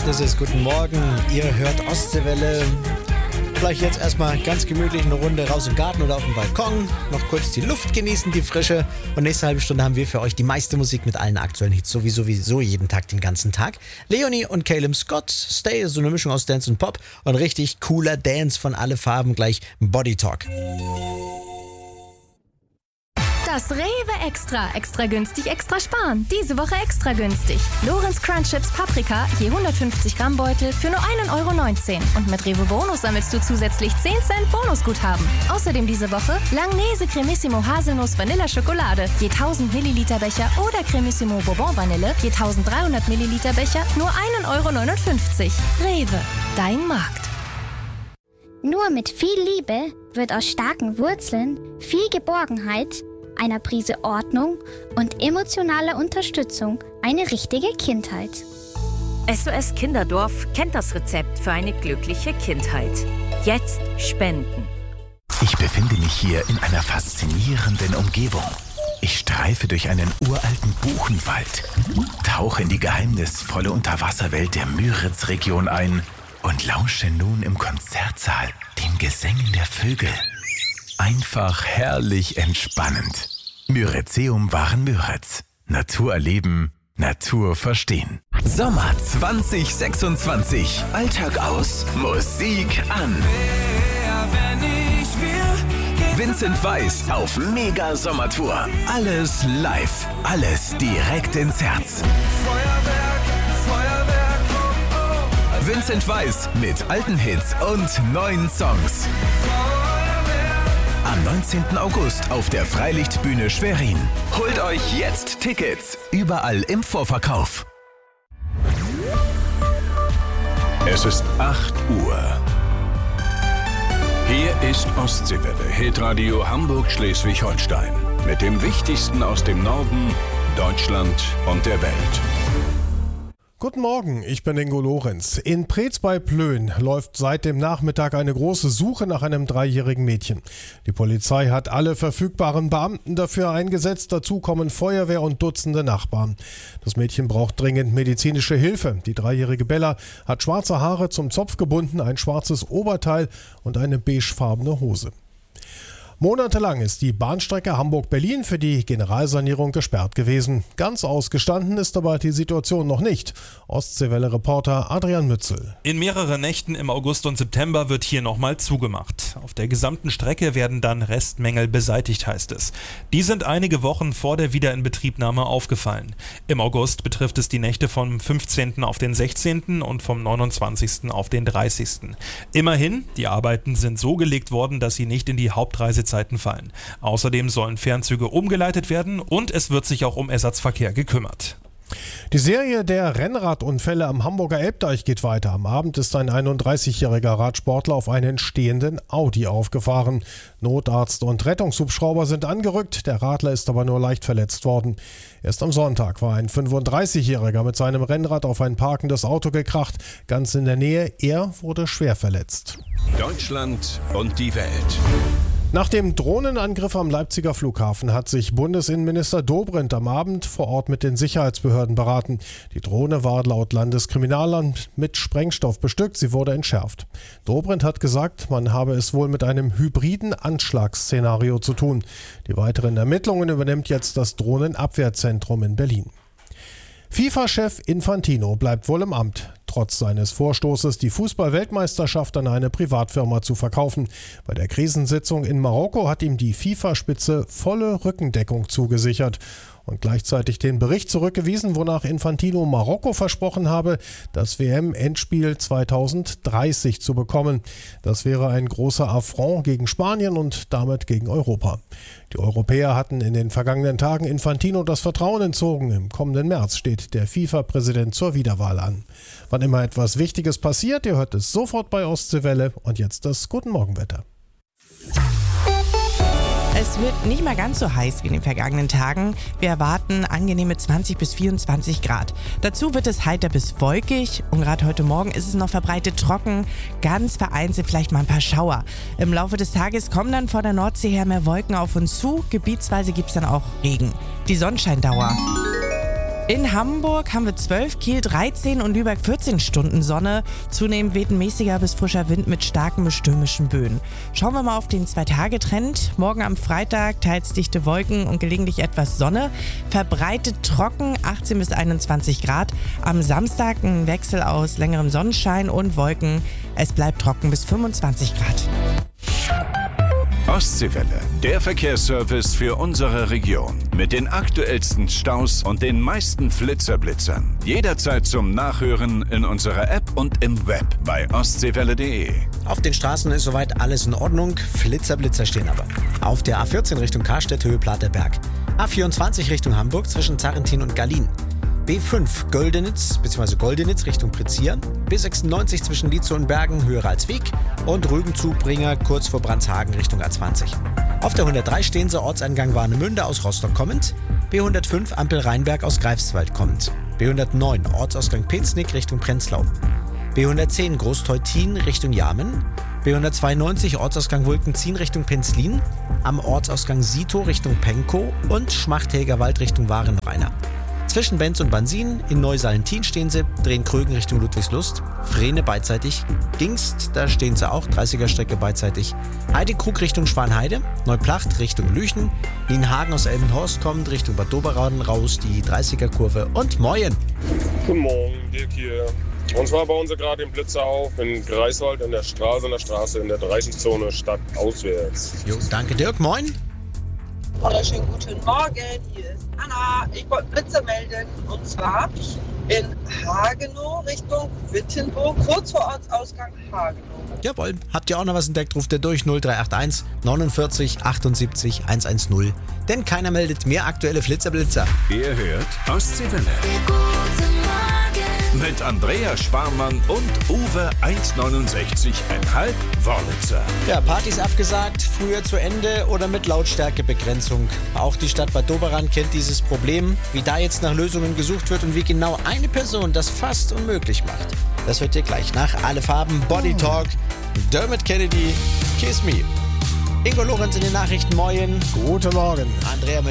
ist es. Guten Morgen. Ihr hört Ostseewelle. Vielleicht jetzt erstmal ganz gemütlich eine Runde raus im Garten oder auf dem Balkon. Noch kurz die Luft genießen, die Frische. Und nächste halbe Stunde haben wir für euch die meiste Musik mit allen aktuellen Hits. Sowieso jeden Tag, den ganzen Tag. Leonie und Caleb Scott. Stay ist so eine Mischung aus Dance und Pop. Und richtig cooler Dance von alle Farben. Gleich Body Talk. Das Rewe Extra. Extra günstig, extra sparen. Diese Woche extra günstig. Lorenz Crunch Chips Paprika, je 150 Gramm Beutel für nur 1,19 €. Und mit Rewe Bonus sammelst du zusätzlich 10 Cent Bonusguthaben. Außerdem diese Woche Langnese Cremissimo Haselnuss Vanilla Schokolade, je 1000 Milliliter Becher oder Cremissimo Bourbon Vanille, je 1300 Milliliter Becher, nur 1,59 €. Rewe, dein Markt. Nur mit viel Liebe wird aus starken Wurzeln viel Geborgenheit, einer Prise Ordnung und emotionaler Unterstützung eine richtige Kindheit. SOS Kinderdorf kennt das Rezept für eine glückliche Kindheit. Jetzt spenden. Ich befinde mich hier in einer faszinierenden Umgebung. Ich streife durch einen uralten Buchenwald, tauche in die geheimnisvolle Unterwasserwelt der Müritz-Region ein und lausche nun im Konzertsaal den Gesängen der Vögel. Einfach herrlich entspannend. Myrizeum Waren Müritz. Natur erleben, Natur verstehen. Sommer 2026. Alltag aus, Musik an. Vincent Weiss auf Mega-Sommertour. Alles live, alles direkt ins Herz. Vincent Weiss mit alten Hits und neuen Songs. Am 19. August auf der Freilichtbühne Schwerin. Holt euch jetzt Tickets. Überall im Vorverkauf. Es ist 8 Uhr. Hier ist Ostseewelle, Hitradio Hamburg-Schleswig-Holstein. Mit dem Wichtigsten aus dem Norden, Deutschland und der Welt. Guten Morgen, ich bin Ingo Lorenz. In Preetz bei Plön läuft seit dem Nachmittag eine große Suche nach einem 3-jährigen Mädchen. Die Polizei hat alle verfügbaren Beamten dafür eingesetzt. Dazu kommen Feuerwehr und Dutzende Nachbarn. Das Mädchen braucht dringend medizinische Hilfe. Die 3-jährige Bella hat schwarze Haare zum Zopf gebunden, ein schwarzes Oberteil und eine beigefarbene Hose. Monatelang ist die Bahnstrecke Hamburg-Berlin für die Generalsanierung gesperrt gewesen. Ganz ausgestanden ist aber die Situation noch nicht. Ostseewelle-Reporter Adrian Mützel. In mehreren Nächten im August und September wird hier nochmal zugemacht. Auf der gesamten Strecke werden dann Restmängel beseitigt, heißt es. Die sind einige Wochen vor der Wiederinbetriebnahme aufgefallen. Im August betrifft es die Nächte vom 15. auf den 16. und vom 29. auf den 30. Immerhin, die Arbeiten sind so gelegt worden, dass sie nicht in die Hauptreisezeiten fallen. Außerdem sollen Fernzüge umgeleitet werden und es wird sich auch um Ersatzverkehr gekümmert. Die Serie der Rennradunfälle am Hamburger Elbdeich geht weiter. Am Abend ist ein 31-jähriger Radsportler auf einen stehenden Audi aufgefahren. Notarzt und Rettungshubschrauber sind angerückt, der Radler ist aber nur leicht verletzt worden. Erst am Sonntag war ein 35-jähriger mit seinem Rennrad auf ein parkendes Auto gekracht, ganz in der Nähe. Er wurde schwer verletzt. Deutschland und die Welt. Nach dem Drohnenangriff am Leipziger Flughafen hat sich Bundesinnenminister Dobrindt am Abend vor Ort mit den Sicherheitsbehörden beraten. Die Drohne war laut Landeskriminalamt mit Sprengstoff bestückt, sie wurde entschärft. Dobrindt hat gesagt, man habe es wohl mit einem hybriden Anschlagsszenario zu tun. Die weiteren Ermittlungen übernimmt jetzt das Drohnenabwehrzentrum in Berlin. FIFA-Chef Infantino bleibt wohl im Amt, trotz seines Vorstoßes, die Fußball-Weltmeisterschaft an eine Privatfirma zu verkaufen. Bei der Krisensitzung in Marokko hat ihm die FIFA-Spitze volle Rückendeckung zugesichert und gleichzeitig den Bericht zurückgewiesen, wonach Infantino Marokko versprochen habe, das WM-Endspiel 2030 zu bekommen. Das wäre ein großer Affront gegen Spanien und damit gegen Europa. Die Europäer hatten in den vergangenen Tagen Infantino das Vertrauen entzogen. Im kommenden März steht der FIFA-Präsident zur Wiederwahl an. Wann immer etwas Wichtiges passiert, ihr hört es sofort bei Ostseewelle. Und jetzt das Guten Morgenwetter. Es wird nicht mal ganz so heiß wie in den vergangenen Tagen. Wir erwarten angenehme 20 bis 24 Grad. Dazu wird es heiter bis wolkig und gerade heute Morgen ist es noch verbreitet trocken, ganz vereinzelt vielleicht mal ein paar Schauer. Im Laufe des Tages kommen dann vor der Nordsee her mehr Wolken auf uns zu. Gebietsweise gibt es dann auch Regen. Die Sonnenscheindauer In Hamburg haben wir 12, Kiel 13 und Lübeck 14 Stunden Sonne. Zunehmend weht ein mäßiger bis frischer Wind mit starken bis stürmischen Böen. Schauen wir mal auf den 2-Tage-Trend. Morgen am Freitag teils dichte Wolken und gelegentlich etwas Sonne. Verbreitet trocken, 18 bis 21 Grad. Am Samstag ein Wechsel aus längerem Sonnenschein und Wolken. Es bleibt trocken bis 25 Grad. Ostseewelle, der Verkehrsservice für unsere Region. Mit den aktuellsten Staus und den meisten Blitzern. Jederzeit zum Nachhören in unserer App und im Web bei ostseewelle.de. Auf den Straßen ist soweit alles in Ordnung. Blitzer stehen aber. Auf der A14 Richtung Karstedt, Höhe Platerberg. A24 Richtung Hamburg zwischen Zarrentin und Gallien. B5 Goldenitz Richtung Prezieren. B96 zwischen Lietzow und Bergen, Höhe Ralsweg. Und Rügen-Zubringer kurz vor Brandshagen Richtung A20. Auf der 103 stehen sie Ortseingang Warnemünde aus Rostock kommend. B105 Ampel Rheinberg aus Greifswald kommend. B109 Ortsausgang Peznick Richtung Prenzlau. B110 Großteutin Richtung Jarmen. B192 Ortsausgang Wulkenzien Richtung Penzlin. Am Ortsausgang Sito Richtung Penkow und Schmachthägerwald Richtung Warenrainer. Zwischen Benz und Bansin in Neusallentin stehen sie, drehen Krögen Richtung Ludwigslust, Vrene beidseitig, Gingst, da stehen sie auch, 30er-Strecke beidseitig, Heidekrug Richtung Schwanheide, Neuplacht Richtung Lüchen, Nienhagen aus Elbenhorst kommend Richtung Bad Doberan raus, die 30er-Kurve und Moin. Guten Morgen, Dirk hier. Und zwar bauen sie gerade den Blitzer auf in Greifswald in der Straße in der 30-Zone stadtauswärts. Jo, danke Dirk, Moin. Wunderschönen guten Morgen, hier ist Anna. Ich wollte Blitzer melden und zwar in Hagenow Richtung Wittenburg, kurz vor Ortsausgang Hagenow. Jawohl, habt ihr auch noch was entdeckt, ruft ihr durch 0381 49 78 110. Denn keiner meldet mehr aktuelle Blitzer. Ihr hört Ostseewelle. Mit Andrea Sparmann und Uwe 1,69,5 Wörlitzer. Ja, Partys abgesagt, früher zu Ende oder mit Lautstärkebegrenzung. Auch die Stadt Bad Doberan kennt dieses Problem. Wie da jetzt nach Lösungen gesucht wird und wie genau eine Person das fast unmöglich macht, das hört ihr gleich nach Alle Farben, Body Talk, Dermot Kennedy, Kiss Me. Ingo Lorenz in den Nachrichten, Moin. Guten Morgen. Andrea